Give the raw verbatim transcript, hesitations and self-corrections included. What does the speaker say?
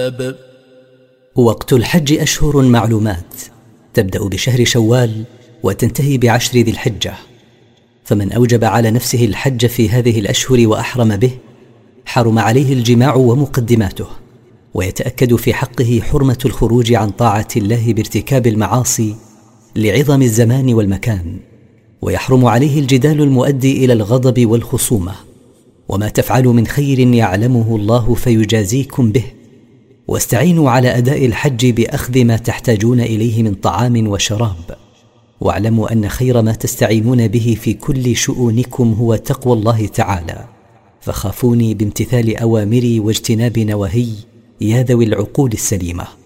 الحساب. وقت الحج أشهر معلومات، تبدأ بشهر شوال وتنتهي بعشر ذي الحجة، فمن أوجب على نفسه الحج في هذه الأشهر وأحرم به حرم عليه الجماع ومقدماته، ويتأكد في حقه حرمة الخروج عن طاعة الله بارتكاب المعاصي لعظم الزمان والمكان، ويحرم عليه الجدال المؤدي إلى الغضب والخصومة، وما تفعلوا من خير يعلمه الله فيجازيكم به. واستعينوا على أداء الحج بأخذ ما تحتاجون إليه من طعام وشراب، واعلموا أن خير ما تستعينون به في كل شؤونكم هو تقوى الله تعالى، فخافوني بامتثال أوامري واجتناب نواهي يا ذوي العقول السليمة.